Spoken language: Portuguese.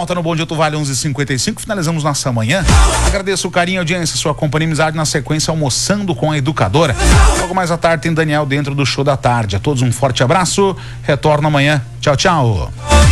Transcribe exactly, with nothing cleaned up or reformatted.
volta no Bom Dia Tu Vale onze e cinquenta e cinco. Finalizamos nossa manhã. Agradeço o carinho, a audiência, sua companhia e amizade na sequência Almoçando com a Educadora. Logo mais à tarde tem Daniel dentro do Show da Tarde. A todos um forte abraço. Retorno amanhã. Tchau, tchau.